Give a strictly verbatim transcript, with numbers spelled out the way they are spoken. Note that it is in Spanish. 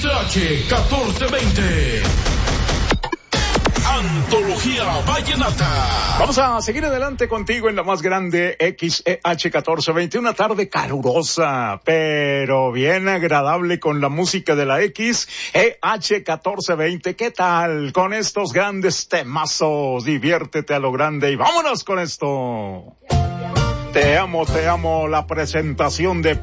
X H catorce veinte. Antología Vallenata. Vamos a seguir adelante contigo en la más grande X E H catorce veinte. Una tarde calurosa, pero bien agradable con la música de la X E H catorce veinte. ¿Qué tal con estos grandes temazos? Diviértete a lo grande y vámonos con esto. Te amo, te amo, la presentación de